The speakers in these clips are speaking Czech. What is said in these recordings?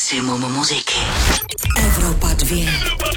Maximum muziky. Evropa 2.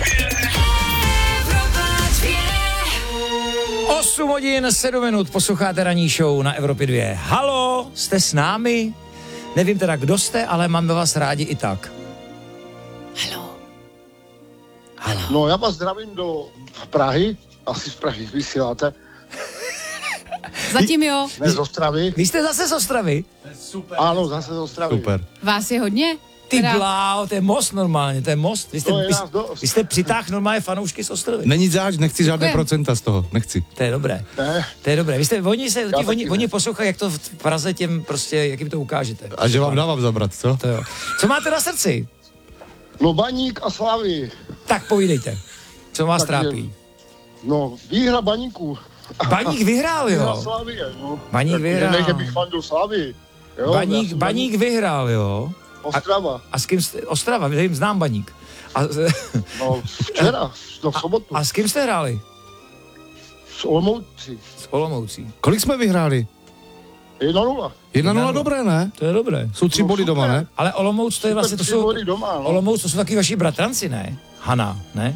8 hodin 7 minut, posloucháte ranní show na Evropě 2. Halo, jste s námi? Nevím teda, kdo jste, ale máme vás rádi i tak. Halo. No, já vás zdravím do Prahy, asi z Prahy vysíláte. Zatím jo. Ne z Ostravy. Vy jste zase z Ostravy? Ano, zase z Ostravy. Super. Vás je hodně? Ty bláho, to je most normálně, to je most. To je nás dost. Vy jste přitáhl normálně fanoušky z Ostravy. Není záč, nechci žádné Děkujem. procenta z toho, nechci. To je dobré. Ne. To je dobré. Vy jste, taky ne. oni poslouchají, jak to v Praze těm prostě, jak jim to ukážete. A že vám dávám zabrat, co? To jo. Co máte na srdci? No, Baník a Slavy. Tak povídejte. Co vás Takže- trápí? No, výhra Baníku. Baník vyhrál, Výhra jo. Slavy, no. Baník Tak, vyhrál. Ne, že bych fandil Slavy. Jo, Baník vyhrál, jo. Ostrava. A s kým jste, Ostrava, jim znám Baník. No, včera, no, v sobotu. A s kým jste hráli? S Olomouci. S Olomoucí. Kolik jsme vyhráli? 1-0. 1-0 dobré, ne? To je dobré. Jsou 3 No, body super. doma, ne? Ale Olomouc, to je vlastně, to tři jsou, body doma, no. Olomouc, to jsou taky vaši bratranci, ne? Hana, ne?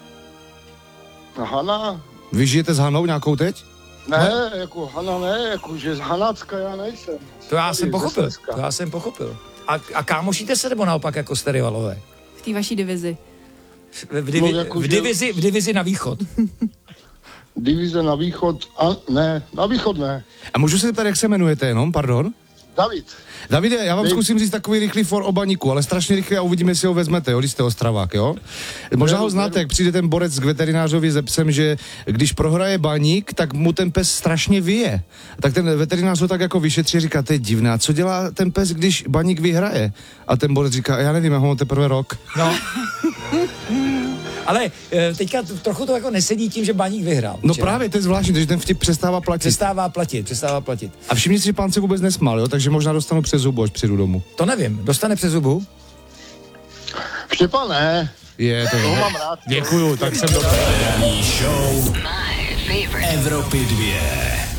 Hana? Vy žijete s Hanou nějakou teď? Ne, jako Hana ne, jako že z Hanácka já nejsem. To já jsem Ze pochopil. Slezska. To já jsem pochopil. A kámošíte se nebo naopak jako jste rivalové? V té vaší divizi. V jako, že- divizi na východ. Divize na východ, ne, na východ ne. A můžu se zeptat, jak se jmenujete jenom, pardon? David, Davide, já vám Dej. zkusím říct takový rychlý for o Baníku, ale strašně rychle a uvidíme, jestli ho vezmete, jo, když jste Ostravák, jo? Možná ho znáte, jak přijde ten borec k veterinářovi se psem, že když prohraje Baník, tak mu ten pes strašně vyje. Tak ten veterinář ho tak jako vyšetří, říká, to je divné, a co dělá ten pes, když Baník vyhraje? A ten borec říká, já nevím, já ho mám teprve rok. No. Ale teďka trochu to jako nesedí tím, že Baník vyhrál. No že? právě, to je zvláštní, takže ten vtip přestává platit. Přestává platit. A všimni si, že pán se vůbec nesmál, jo? Takže možná dostanu přes zubu, až přijdu domů. To nevím, dostane přes zubu? Štěpán ne, Je, to toho je. mám rád. Děkuju, tak jsem dobrý. My favorite. Evropy 2.